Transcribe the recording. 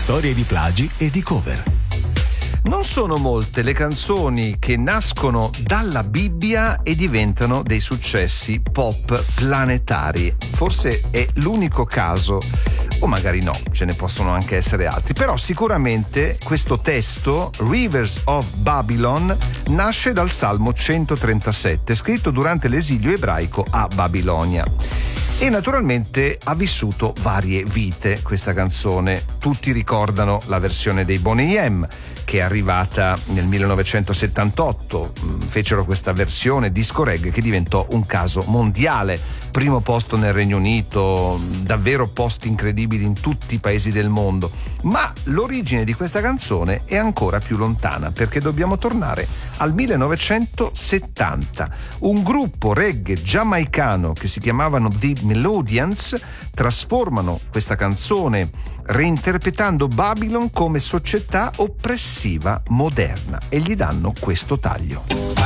storie di plagi e di cover. Non sono molte le canzoni che nascono dalla Bibbia e diventano dei successi pop planetari. Forse è l'unico caso, o magari no, ce ne possono anche essere altri, però sicuramente questo testo, Rivers of Babylon, nasce dal Salmo 137, scritto durante l'esilio ebraico a Babilonia. E naturalmente ha vissuto varie vite questa canzone. Tutti ricordano la versione dei Boney M, che è arrivata nel 1978. Fecero questa versione disco reggae che diventò un caso mondiale. Primo posto nel Regno Unito, davvero posti incredibili in tutti i paesi del mondo. Ma l'origine di questa canzone è ancora più lontana, perché dobbiamo tornare al 1970. Un gruppo reggae giamaicano che si chiamavano The Melodians trasformano questa canzone reinterpretando Babylon come società oppressiva moderna e gli danno questo taglio.